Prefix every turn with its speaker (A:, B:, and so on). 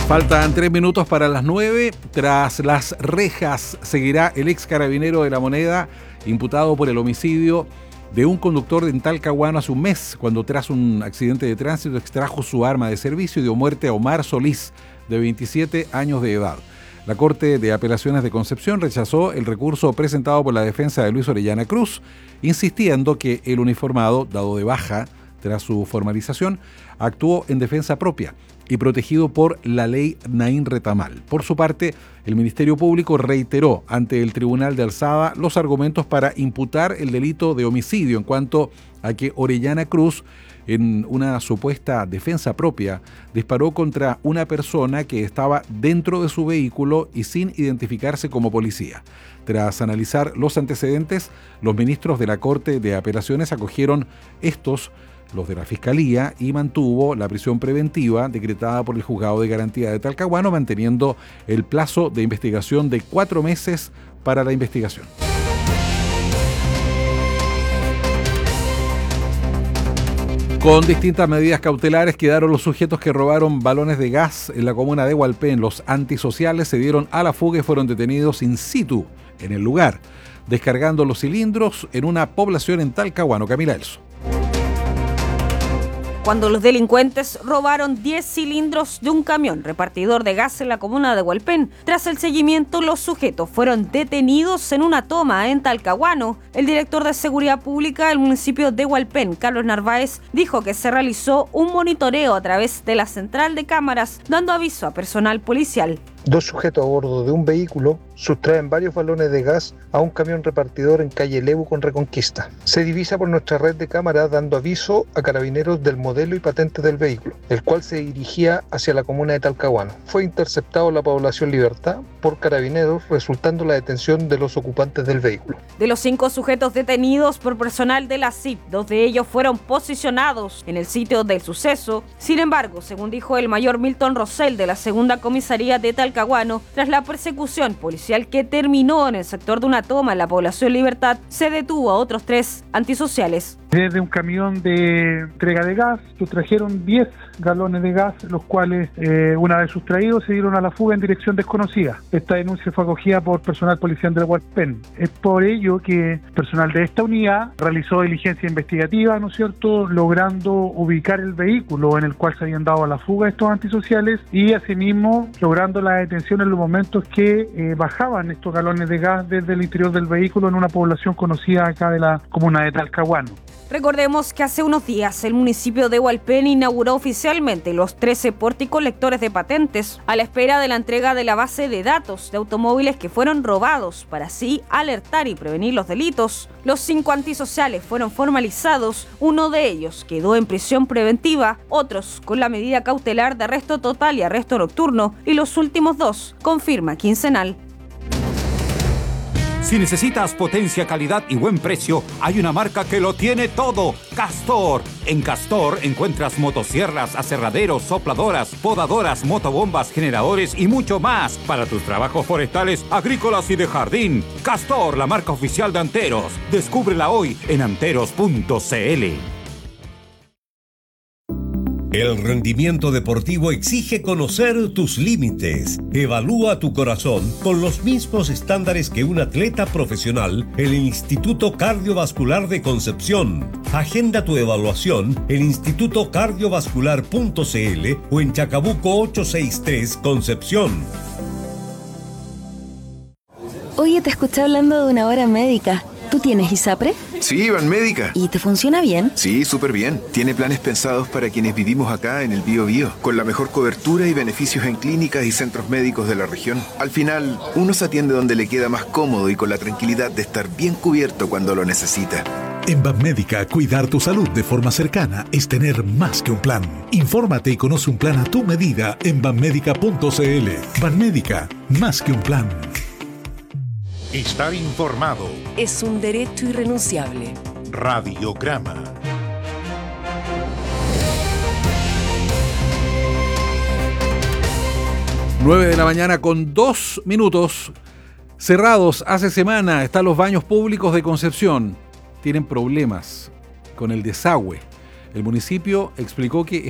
A: Faltan 3 minutos para las 9. Tras las rejas seguirá el ex carabinero de La Moneda, imputado por el homicidio de un conductor en Talcahuano hace un mes, cuando tras un accidente de tránsito extrajo su arma de servicio y dio muerte a Omar Solís, de 27 años de edad. La Corte de Apelaciones de Concepción rechazó el recurso presentado por la defensa de Luis Orellana Cruz, insistiendo que el uniformado, dado de baja tras su formalización, actuó en defensa propia y protegido por la ley Naín Retamal. Por su parte, el Ministerio Público reiteró ante el Tribunal de Alzada los argumentos para imputar el delito de homicidio en cuanto a que Orellana Cruz, en una supuesta defensa propia, disparó contra una persona que estaba dentro de su vehículo y sin identificarse como policía. Tras analizar los antecedentes, los ministros de la Corte de Apelaciones acogieron los de la Fiscalía, y mantuvo la prisión preventiva decretada por el Juzgado de Garantía de Talcahuano, manteniendo el plazo de investigación de 4 meses para la investigación. Con distintas medidas cautelares quedaron los sujetos que robaron balones de gas en la comuna de Hualpén. Los antisociales se dieron a la fuga y fueron detenidos in situ en el lugar, descargando los cilindros en una población en Talcahuano. Camila Elso.
B: Cuando los delincuentes robaron 10 cilindros de un camión repartidor de gas en la comuna de Hualpén. Tras el seguimiento, los sujetos fueron detenidos en una toma en Talcahuano. El director de Seguridad Pública del municipio de Hualpén, Carlos Narváez, dijo que se realizó un monitoreo a través de la central de cámaras, dando aviso a personal policial.
C: 2 sujetos a bordo de un vehículo sustraen varios balones de gas a un camión repartidor en calle Lebu con Reconquista. Se divisa por nuestra red de cámaras dando aviso a carabineros del modelo y patente del vehículo, el cual se dirigía hacia la comuna de Talcahuano. Fue interceptado la población Libertad por carabineros, resultando la detención de los ocupantes del vehículo.
B: De los 5 sujetos detenidos por personal de la CIP, 2 de ellos fueron posicionados en el sitio del suceso. Sin embargo, según dijo el mayor Milton Rosell de la segunda comisaría de Talcahuano, tras la persecución policial que terminó en el sector de una toma en la población Libertad, se detuvo a otros 3 antisociales.
D: Desde un camión de entrega de gas sustrajeron 10 galones de gas, los cuales, una vez sustraídos, se dieron a la fuga en dirección desconocida. Esta denuncia fue acogida por personal policial del Hualpén. Es por ello que personal de esta unidad realizó diligencia investigativa, ¿no es cierto?, logrando ubicar el vehículo en el cual se habían dado a la fuga estos antisociales y asimismo logrando la detención en los momentos que bajaban estos galones de gas desde el interior del vehículo en una población conocida acá de la comuna de Talcahuano.
B: Recordemos que hace unos días el municipio de Hualpén inauguró oficialmente los 13 pórticos lectores de patentes a la espera de la entrega de la base de datos de automóviles que fueron robados para así alertar y prevenir los delitos. Los 5 antisociales fueron formalizados, uno de ellos quedó en prisión preventiva, otros con la medida cautelar de arresto total y arresto nocturno y los últimos 2 con firma quincenal.
E: Si necesitas potencia, calidad y buen precio, hay una marca que lo tiene todo: Castor. En Castor encuentras motosierras, aserraderos, sopladoras, podadoras, motobombas, generadores y mucho más para tus trabajos forestales, agrícolas y de jardín. Castor, la marca oficial de Anteros. Descúbrela hoy en anteros.cl.
F: El rendimiento deportivo exige conocer tus límites. Evalúa tu corazón con los mismos estándares que un atleta profesional en el Instituto Cardiovascular de Concepción. Agenda tu evaluación en institutocardiovascular.cl o en Chacabuco 863 Concepción.
G: Oye, te escuché hablando de una hora médica. ¿Tú tienes ISAPRE?
H: Sí, Banmédica.
G: ¿Y te funciona bien?
H: Sí, súper bien. Tiene planes pensados para quienes vivimos acá en el Biobío, con la mejor cobertura y beneficios en clínicas y centros médicos de la región. Al final, uno se atiende donde le queda más cómodo y con la tranquilidad de estar bien cubierto cuando lo necesita.
I: En Banmédica, cuidar tu salud de forma cercana es tener más que un plan. Infórmate y conoce un plan a tu medida en banmédica.cl. Banmédica, más que un plan.
J: Estar informado
K: es un derecho irrenunciable.
J: Radiograma.
A: Nueve de la mañana con 2 minutos. Cerrados hace semana están los baños públicos de Concepción. Tienen problemas con el desagüe. El municipio explicó que